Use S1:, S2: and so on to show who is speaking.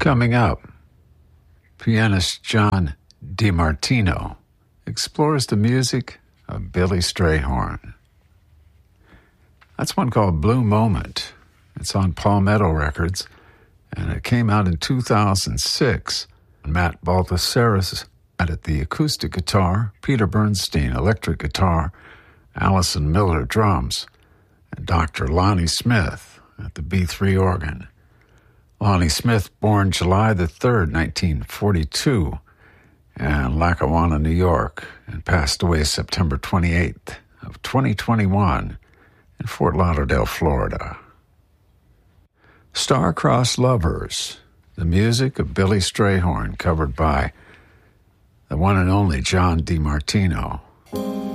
S1: Coming up, pianist John DiMartino explores the music of Billy Strayhorn. That's one called Blue Moment. It's on Palmetto Records, and it came out in 2006. Matt Baldasaris added the acoustic guitar, Peter Bernstein electric guitar, Allison Miller drums, and Dr. Lonnie Smith at the B3 organ. Lonnie Smith, born July the 3rd, 1942, in Lackawanna, New York, and passed away September 28th of 2021 in Fort Lauderdale, Florida. Star-Crossed Lovers, the music of Billy Strayhorn, covered by the one and only John DiMartino.